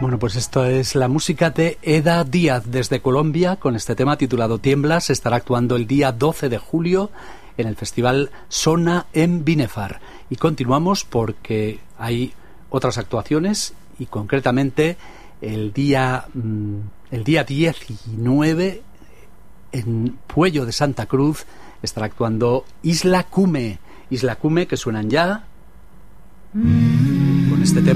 Bueno, pues esto es la música de Eda Díaz desde Colombia, con este tema titulado Tiemblas. Estará actuando el día 12 de julio en el festival Sona en Binefar. Y continuamos porque hay otras actuaciones y concretamente el día 19 en Puello de Santa Cruz estará actuando Isla Cume, que suenan ya con este tema.